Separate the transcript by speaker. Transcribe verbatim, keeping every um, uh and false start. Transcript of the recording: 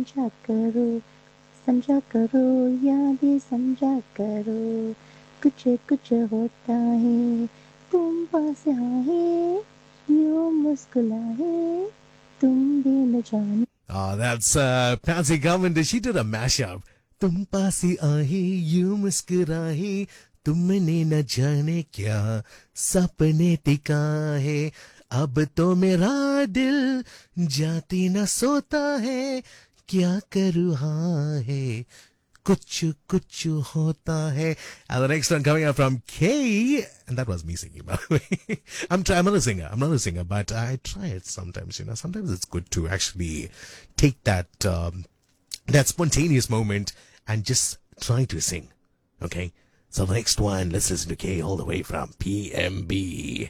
Speaker 1: समझा करो समझा करो यादें समझा करो कुछ कुछ होता है तुम पास आए यूं मुस्कुराए तुम भी न जाने.
Speaker 2: Ah, that's uh, Pansy Governor. She did a mashup. तुम पास आए यूं मुस्कुराए तुमने न जाने क्या सपने टिकाए अब तो मेरा दिल जाती न सोता है क्या करूँ हाँ है कुछ कुछ होता है. And the next one coming up from Kay, and that was me singing, by the way. I'm, try- I'm not a singer, I'm not a singer, but I try it sometimes, you know. Sometimes it's good to actually take that um, that spontaneous moment and just try to sing. Okay? So the next one, let's listen to Kay all the way from P M B.